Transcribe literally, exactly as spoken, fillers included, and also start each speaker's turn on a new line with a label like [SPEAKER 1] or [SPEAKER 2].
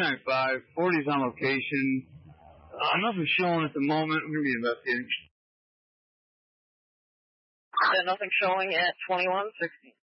[SPEAKER 1] nine five, forty's on location. Uh, nothing showing at the moment. We're going to be investigating.
[SPEAKER 2] Yeah, nothing showing at twenty-one sixty.